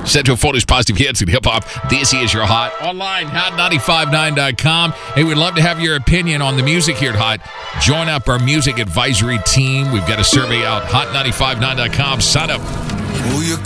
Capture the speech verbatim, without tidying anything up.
Central Florida's positive hits and hip hop. This is your Hot. Online, hot nine five nine dot com. Hey, we'd love to have your opinion on the music here at Hot. Join up our music advisory team. We've got a survey out, hot nine five nine dot com. Sign up.